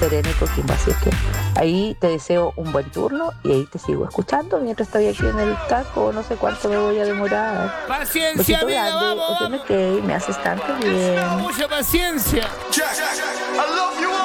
Serena y Coquimbo. Así es que ahí te deseo un buen turno y ahí te sigo escuchando mientras estoy aquí en el taco. No sé cuánto me voy a demorar. Paciencia, Besito amiga, grande, vamos. FM, me haces tanto bien. Mucha paciencia. Jack, aló.